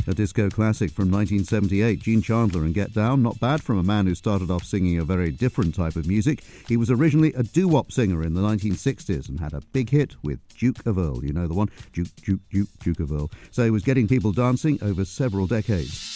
A disco classic from 1978, Gene Chandler and Get Down. Not bad from a man who started off singing a very different type of music. He was originally a doo-wop singer in the 1960s and had a big hit with Duke of Earl. You know the one? Duke of Earl. So he was getting people dancing over several decades.